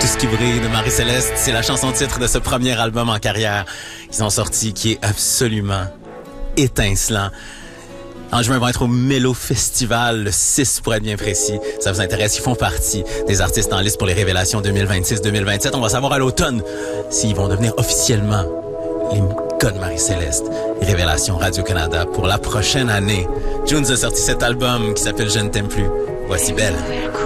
ce qui brille de Marie-Céleste. C'est la chanson titre de ce premier album en carrière qu'ils ont sorti qui est absolument étincelant. En juin, ils vont être au Mélo Festival, le 6 pour être bien précis. Ça vous intéresse, ils font partie des artistes en liste pour les révélations 2026-2027. On va savoir à l'automne s'ils vont devenir officiellement les gars de Marie-Céleste. Révélation Radio-Canada pour la prochaine année. Jones a sorti cet album qui s'appelle Je ne t'aime plus. Voici Belle.